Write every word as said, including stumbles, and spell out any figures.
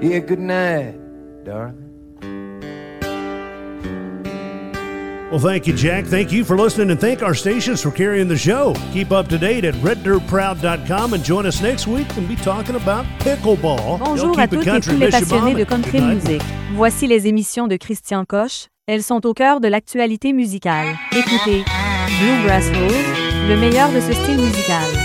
Dear, good night, darling. Well, thank you, Jack. Thank you for listening, and thank our stations for carrying the show. Keep up to date at red dirt proud dot com and join us next week when we'll be talking about pickleball. Bonjour à toutes et tous les passionnés de country music. Voici les émissions de Christian Koch. Elles sont au cœur de l'actualité musicale. Écoutez Bluegrass Rose, le meilleur de ce style musical.